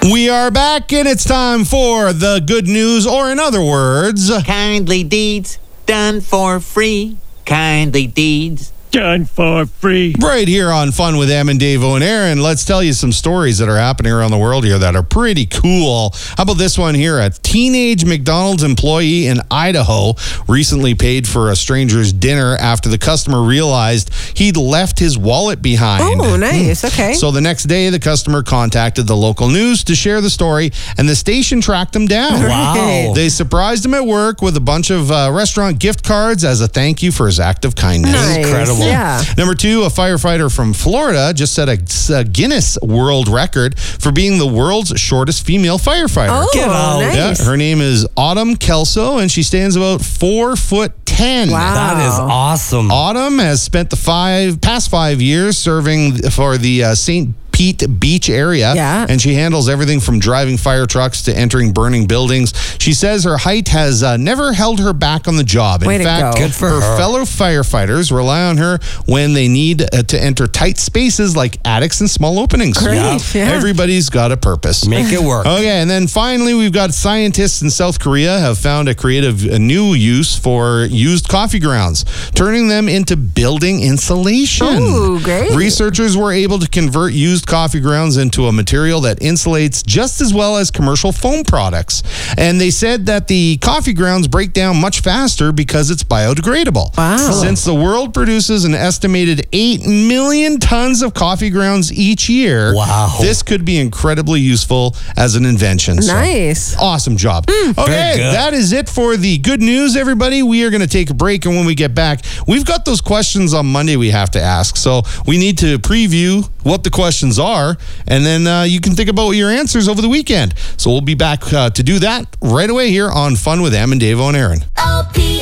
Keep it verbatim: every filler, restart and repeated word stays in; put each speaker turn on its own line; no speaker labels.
We are back, and it's time for the good news, or in other words,
kindly deeds done for free. Kindly deeds
done for free.
Right here on Fun with Em and Davo and Aaron. Let's tell you some stories that are happening around the world here that are pretty cool. How about this one here? A teenage McDonald's employee in Idaho recently paid for a stranger's dinner after the customer realized he'd left his wallet behind.
Oh, nice. Okay.
So the next day, the customer contacted the local news to share the story, and the station tracked him down.
Wow.
They surprised him at work with a bunch of uh, restaurant gift cards as a thank you for his act of kindness.
Nice.
Incredible.
Yeah.
Number two, a firefighter from Florida just set a, a Guinness World Record for being the world's shortest female firefighter.
Oh,
Get out.
nice.
Yeah, her name is Autumn Kelso, and she stands about four foot ten.
Wow.
That is awesome.
Autumn has spent the five past five years serving for the uh, Saint Pete Beach area.
Yeah.
And she handles everything from driving fire trucks to entering burning buildings. She says her height has uh, never held her back on the job. In
Way to
fact,
go.
Good for
her,
her.
fellow firefighters rely on her when they need uh, to enter tight spaces like attics and small openings.
Great, Yeah. yeah.
Everybody's got a purpose.
Make it work.
Okay, and then finally, we've got scientists in South Korea have found a creative a new use for used coffee grounds, turning them into building insulation.
Ooh, great.
Researchers were able to convert used coffee grounds into a material that insulates just as well as commercial foam products. And they said that the coffee grounds break down much faster because it's biodegradable.
Wow.
Since the world produces an estimated eight million tons of coffee grounds each year,
Wow.
this could be incredibly useful as an invention. So,
Nice.
awesome job. Okay,
Very good.
that is it for the good news, everybody. We are going to take a break, and when we get back, we've got those questions on Monday we have to ask. So we need to preview what the questions are, and then uh, you can think about your answers over the weekend. So we'll be back uh, to do that right away here on Fun with Em and Davo and Aaron.
O P